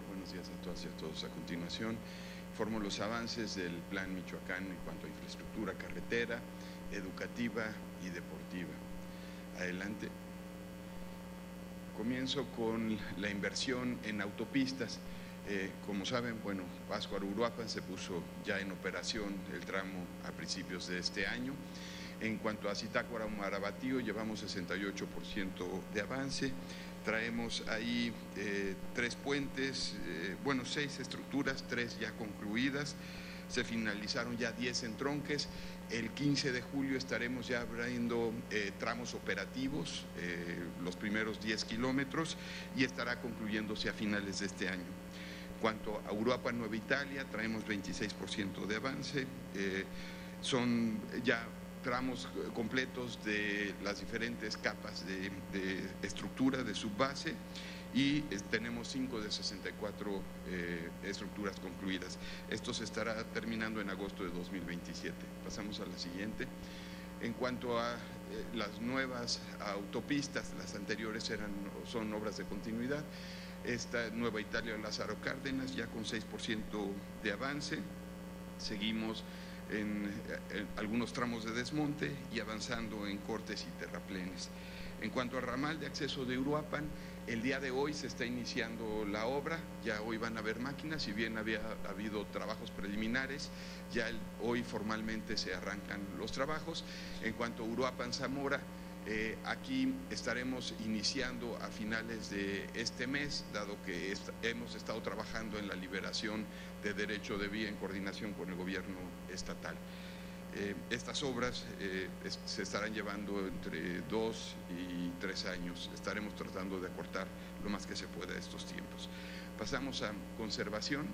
buenos días a todas y a todos. A continuación, informo los avances del Plan Michoacán en cuanto a infraestructura carretera, educativa y deportiva. Adelante. Comienzo con la inversión en autopistas. Como saben, Pátzcuaro-Uruapan se puso ya en operación el tramo a principios de este año. En cuanto a Zitácuaro-Marabatío, llevamos 68% de avance. Traemos ahí 3 puentes, 6 estructuras, 3 ya concluidas. Se finalizaron ya 10 entronques. El 15 de julio estaremos ya abriendo tramos operativos, los primeros 10 kilómetros, y estará concluyéndose a finales de este año. En cuanto a Uruapan Nueva Italia, traemos 26% de avance. Son ya tramos completos de las diferentes capas de estructura, de subbase, y tenemos 5 de 64 estructuras concluidas. Esto se estará terminando en agosto de 2027. Pasamos a la siguiente. En cuanto a las nuevas autopistas, las anteriores son obras de continuidad. Esta Nueva Italia Lázaro Cárdenas ya con 6% de avance. Seguimos en algunos tramos de desmonte y avanzando en cortes y terraplenes. En cuanto al ramal de acceso de Uruapan, el día de hoy se está iniciando la obra, ya hoy van a haber máquinas, si bien había habido trabajos preliminares, ya hoy formalmente se arrancan los trabajos. En cuanto a Uruapan-Zamora, aquí estaremos iniciando a finales de este mes, dado que hemos estado trabajando en la liberación de derecho de vía en coordinación con el gobierno estatal. Estas obras se estarán llevando entre 2 y 3 años. Estaremos tratando de acortar lo más que se pueda estos tiempos. Pasamos a conservación.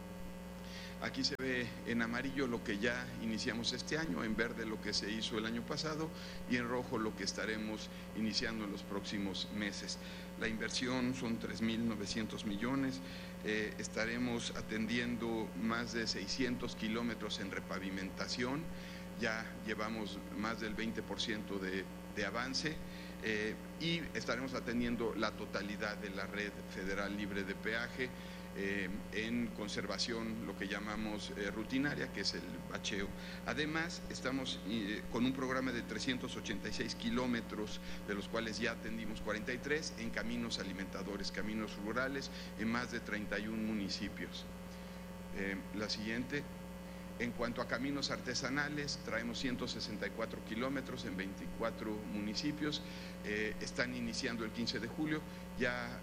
Aquí se ve en amarillo lo que ya iniciamos este año, en verde lo que se hizo el año pasado y en rojo lo que estaremos iniciando en los próximos meses. La inversión son 3.900 millones, estaremos atendiendo más de 600 kilómetros en repavimentación, ya llevamos más del 20% de avance. Y estaremos atendiendo la totalidad de la red federal libre de peaje, en conservación, lo que llamamos rutinaria, que es el bacheo. Además, estamos con un programa de 386 kilómetros, de los cuales ya atendimos 43 en caminos alimentadores, caminos rurales, en más de 31 municipios. La siguiente. En cuanto a caminos artesanales, traemos 164 kilómetros en 24 municipios, están iniciando el 15 de julio, ya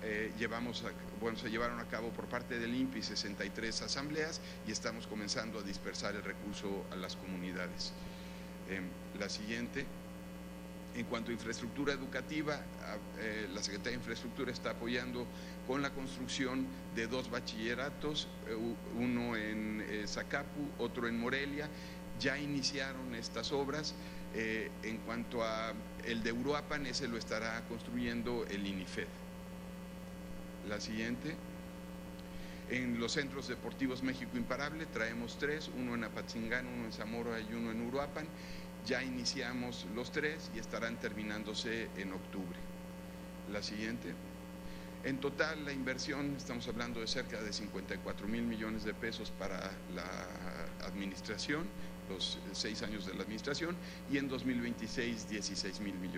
se llevaron a cabo por parte del INPI 63 asambleas y estamos comenzando a dispersar el recurso a las comunidades. La siguiente. En cuanto a infraestructura educativa, la Secretaría de Infraestructura está apoyando con la construcción de 2 bachilleratos, uno en Zacapu, otro en Morelia. Ya iniciaron estas obras. En cuanto a el de Uruapan, ese lo estará construyendo el INIFED. La siguiente. En los centros deportivos México Imparable traemos 3, uno en Apatzingán, uno en Zamora y uno en Uruapan. Ya iniciamos los 3 y estarán terminándose en octubre. La siguiente. En total, la inversión, estamos hablando de cerca de 54,000 millones de pesos para la administración, los 6 años de la administración, y en 2026, 16,000 millones.